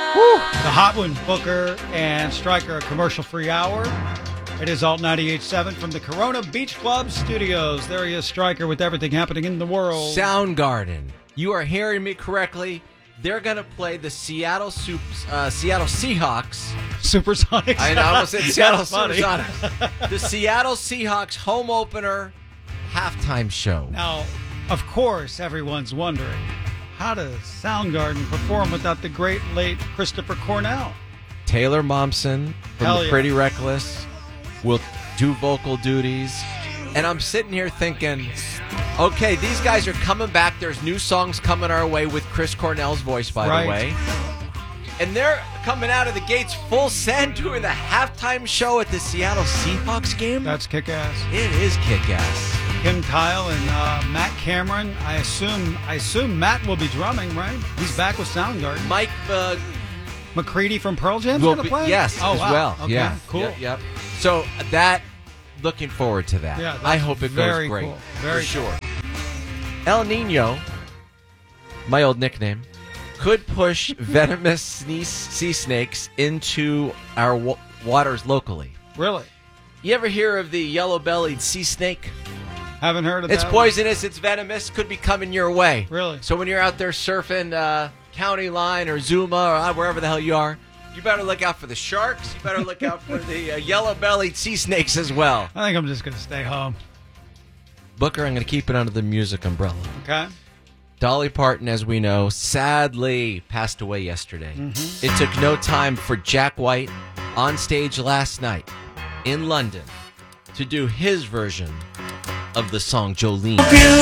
Whew. The hot one, Booker and Stryker, a commercial-free hour. It is Alt 98.7 from the Corona Beach Club studios. There he is, Stryker, with everything happening in the world. Soundgarden. You are hearing me correctly. They're going to play the Seattle Seahawks. Supersonics. I almost said Seattle funny. Supersonics. The Seattle Seahawks home opener halftime show. Now, of course, everyone's wondering, how does Soundgarden perform without the great late Christopher Cornell? Taylor Momsen from Hell the yeah. Pretty Reckless will do vocal duties. And I'm sitting here thinking, okay, these guys are coming back. There's new songs coming our way with Chris Cornell's voice, by the way. And they're coming out of the gates full send doing the halftime show at the Seattle Seahawks game. That's kick-ass. It is kick-ass. Kim Kyle and Matt Cameron. I assume Matt will be drumming, right? He's back with Soundgarden. Mike McCready from Pearl Jam's will going to be, play? yes, oh, as wow. well. Okay, Yeah, cool. Yep. So that, looking forward to that. Yeah, I hope it goes great. Cool. Very for sure. El Nino, my old nickname, could push venomous sea snakes into our waters locally. Really? You ever hear of the yellow-bellied sea snake? Haven't heard of It's that. poisonous, it's venomous, could be coming your way. Really? So when you're out there surfing County Line or Zuma or wherever the hell you are, you better look out for the sharks. You better look out for the yellow-bellied sea snakes as well. I think I'm just going to stay home. Booker, I'm going to keep it under the music umbrella. Okay. Dolly Parton, as we know, sadly passed away yesterday. Mm-hmm. It took no time for Jack White on stage last night in London to do his version of the song Jolene.